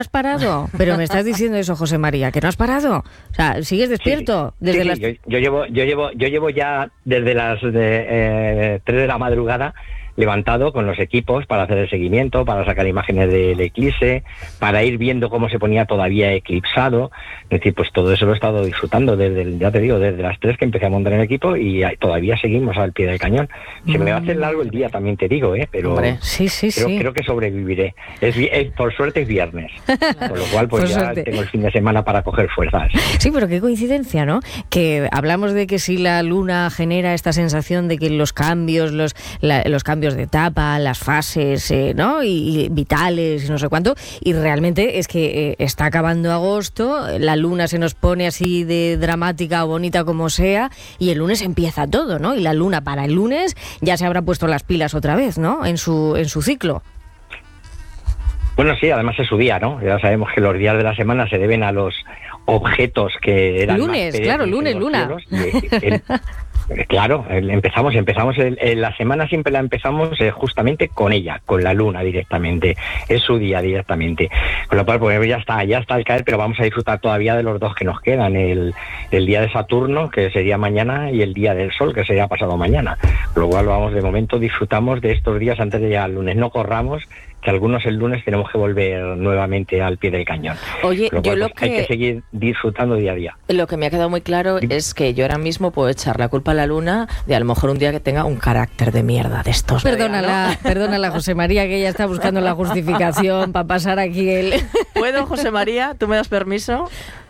¿Has parado? Pero me estás diciendo eso, José María, que no has parado. O sea, ¿sigues despierto? Sí, desde las... yo llevo ya desde las 3 de la madrugada levantado con los equipos para hacer el seguimiento, para sacar imágenes del eclipse, para ir viendo cómo se ponía todavía eclipsado. Es decir, pues todo eso lo he estado disfrutando ya te digo, desde las 3 que empecé a montar el equipo y todavía seguimos al pie del cañón. Se me va a hacer largo el día, también te digo, pero creo que sobreviviré. Por suerte es viernes, con lo cual pues ya tengo el fin de semana para coger fuerzas. Sí, pero qué coincidencia, ¿no? Que hablamos de que si la luna genera esta sensación de que los cambios, los cambios de etapa, las fases, ¿no? Y vitales y no sé cuánto, y realmente es que está acabando agosto, la luna se nos pone así de dramática o bonita como sea, y el lunes empieza todo, ¿no? Y la luna para el lunes ya se habrá puesto las pilas otra vez, ¿no? En su ciclo. Bueno, sí, además es su día, ¿no? Ya sabemos que los días de la semana se deben a los objetos que eran lunes, claro, lunes, luna. Claro, empezamos la semana siempre la empezamos justamente con ella, con la luna directamente, es su día directamente, con lo cual pues ya está al caer, pero vamos a disfrutar todavía de los dos que nos quedan, el día de Saturno, que sería mañana, y el día del Sol, que sería pasado mañana, con lo cual de momento disfrutamos de estos días antes de llegar al lunes, no corramos, que algunos el lunes tenemos que volver nuevamente al pie del cañón. Oye, hay que seguir disfrutando día a día. Lo que me ha quedado muy claro es que yo ahora mismo puedo echar la culpa a la luna de a lo mejor un día que tenga un carácter de mierda de estos. Perdónala, José María, que ella está buscando la justificación para pasar aquí el... ¿Puedo, José María? ¿Tú me das permiso?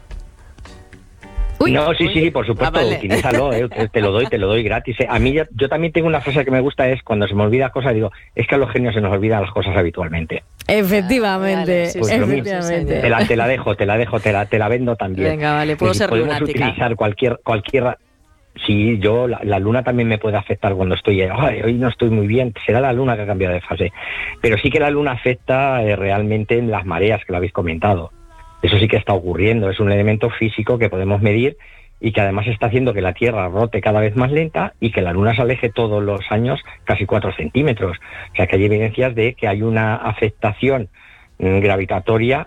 Sí, por supuesto, vale. Utilízalo, te lo doy gratis. A mí yo también tengo una frase que me gusta, es cuando se me olvida cosas, digo, es que a los genios se nos olvidan las cosas habitualmente. Efectivamente, pues efectivamente. Te la vendo también. Venga, vale, puedo ser podemos lunática. Utilizar cualquier. Sí, la luna también me puede afectar cuando estoy, hoy no estoy muy bien, será la luna que ha cambiado de fase. Pero sí que la luna afecta realmente en las mareas, que lo habéis comentado. Eso sí que está ocurriendo, es un elemento físico que podemos medir y que además está haciendo que la Tierra rote cada vez más lenta y que la Luna se aleje todos los años casi 4 centímetros. O sea que hay evidencias de que hay una afectación gravitatoria